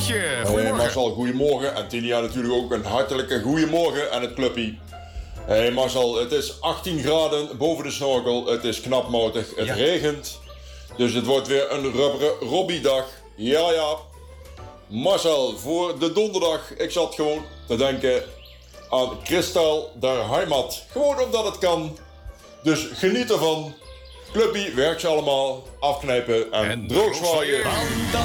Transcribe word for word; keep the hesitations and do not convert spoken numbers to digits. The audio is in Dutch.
Marcelletje, Hey goedemorgen. Marcel, goedemorgen. En Tinia natuurlijk ook een hartelijke goedemorgen aan het clubpie. Hey Marcel, het is achttien graden boven de snorkel. Het is knapmoutig, het Ja. regent. Dus het wordt weer een rubberen Robbie-dag. Ja, ja. Marcel, voor de donderdag, ik zat gewoon te denken aan Kristal der Heimat. Gewoon omdat het kan. Dus geniet ervan. Clubpie, werk ze allemaal. Afknijpen en, En droogzwaaien. droogzwaaien.